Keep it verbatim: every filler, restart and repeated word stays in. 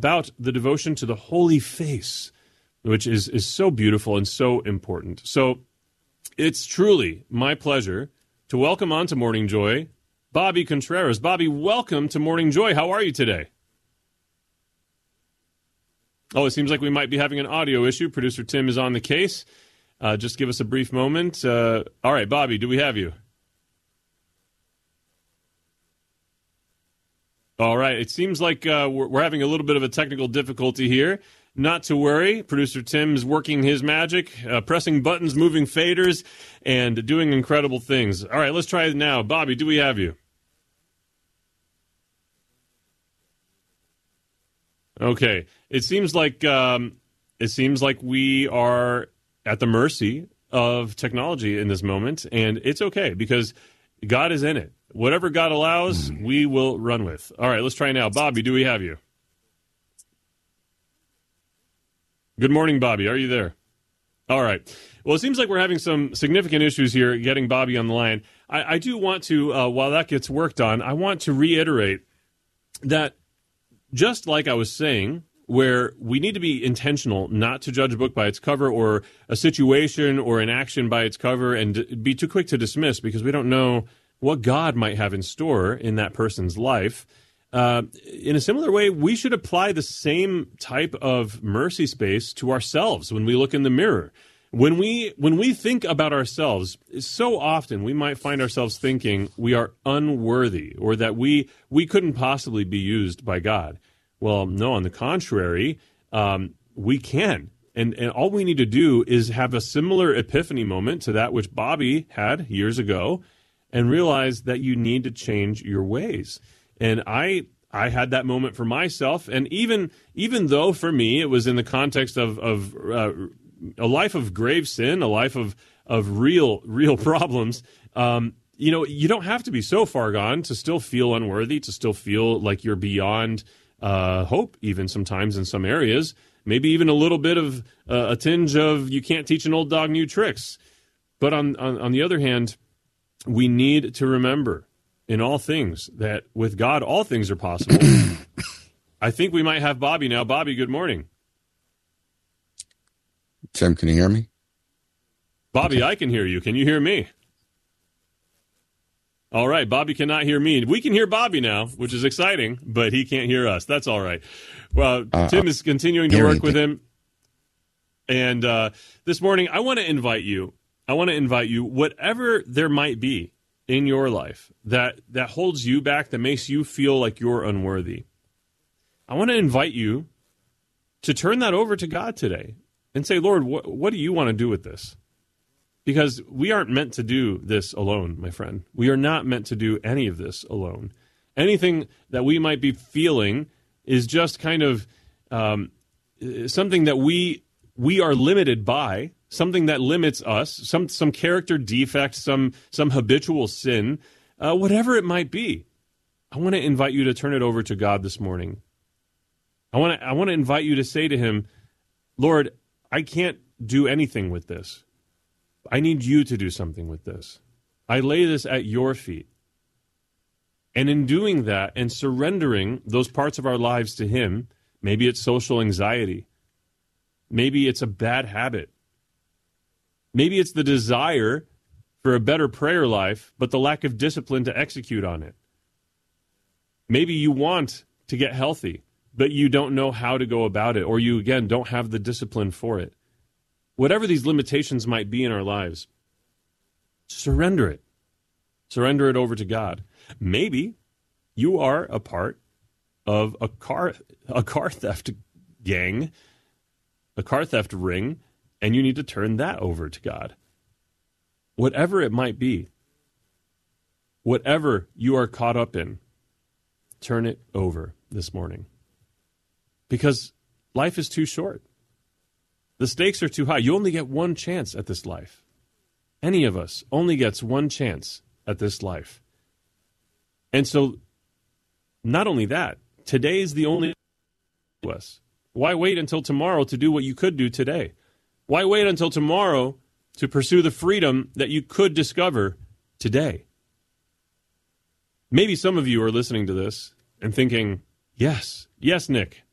about the devotion to the holy face, which is, is so beautiful and so important. So it's truly my pleasure to welcome on to Morning Joy Bobby Contreras. Bobby, welcome to Morning Joy. How are you today? Oh, it seems like we might be having an audio issue. Producer Tim is on the case. Uh, just give us a brief moment. Uh, all right, Bobby, do we have you? All right, it seems like uh, we're, we're having a little bit of a technical difficulty here. Not to worry. Producer Tim is working his magic, uh, pressing buttons, moving faders, and doing incredible things. All right, let's try it now. Bobby, do we have you? Okay, it seems like um, it seems like we are at the mercy of technology in this moment, and it's okay because God is in it. Whatever God allows, we will run with. All right, let's try now. Bobby, do we have you? Good morning, Bobby. Are you there? All right. Well, it seems like we're having some significant issues here getting Bobby on the line. I, I do want to, uh, while that gets worked on, I want to reiterate that just like I was saying, where we need to be intentional not to judge a book by its cover or a situation or an action by its cover and be too quick to dismiss because we don't know what God might have in store in that person's life. Uh, in a similar way, we should apply the same type of mercy space to ourselves when we look in the mirror. When we when we think about ourselves, so often we might find ourselves thinking we are unworthy or that we we couldn't possibly be used by God. Well, no, on the contrary, um, we can. And, and all we need to do is have a similar epiphany moment to that which Bobby had years ago and realize that you need to change your ways. And I I had that moment for myself. And even even though for me it was in the context of, of uh, a life of grave sin, a life of, of real, real problems, um, you know, you don't have to be so far gone to still feel unworthy, to still feel like you're beyond uh, hope even sometimes in some areas. Maybe even a little bit of uh, a tinge of you can't teach an old dog new tricks. But on, on, on the other hand, we need to remember in all things that with God, all things are possible. I think we might have Bobby now. Bobby, good morning. Tim, can you hear me? Bobby, okay. I can hear you. Can you hear me? All right, Bobby cannot hear me. We can hear Bobby now, which is exciting, but he can't hear us. That's all right. Well, uh, Tim is continuing to work with him. And uh, this morning, I want to invite you. I want to invite you, whatever there might be in your life that, that holds you back, that makes you feel like you're unworthy. I want to invite you to turn that over to God today and say, Lord, wh- what do you want to do with this? Because we aren't meant to do this alone, my friend. We are not meant to do any of this alone. Anything that we might be feeling is just kind of um, something that we we are limited by, something that limits us, some some character defect, some some habitual sin, uh, whatever it might be. I want to invite you to turn it over to God this morning. I want to I want to invite you to say to him, Lord, I can't do anything with this. I need you to do something with this. I lay this at your feet. And in doing that and surrendering those parts of our lives to him, maybe it's social anxiety. Maybe it's a bad habit. Maybe it's the desire for a better prayer life, but the lack of discipline to execute on it. Maybe you want to get healthy, but you don't know how to go about it, or you, again, don't have the discipline for it. Whatever these limitations might be in our lives, surrender it. Surrender it over to God. Maybe you are a part of a car a car theft gang, a car theft ring, and you need to turn that over to God. Whatever it might be, whatever you are caught up in, turn it over this morning. Because life is too short. The stakes are too high. You only get one chance at this life. Any of us only gets one chance at this life. And so, not only that, today's the only to us. Why wait until tomorrow to do what you could do today? Why wait until tomorrow to pursue the freedom that you could discover today? Maybe some of you are listening to this and thinking, yes, yes, Nick,